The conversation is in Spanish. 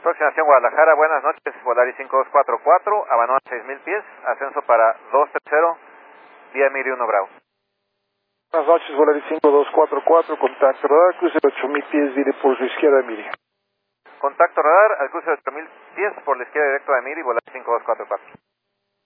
Aproximación Guadalajara, buenas noches, Volaris 5244, Abanón 6000 pies, ascenso para 230, vía Miri 1 Bravo. Buenas noches, Volaris 5244, contacto radar, cruce de 8000 pies, vire por su izquierda, Miri. Contacto radar al cruce de 8000 pies por la izquierda directo de Miri, Volaris 5244.